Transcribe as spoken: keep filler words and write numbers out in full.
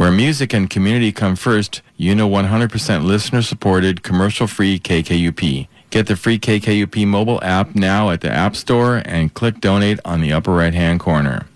Where music and community come first, you know one hundred percent listener-supported, commercial-free K K U P. Get the free K K U P mobile app now at the App Store and click Donate on the upper right-hand corner.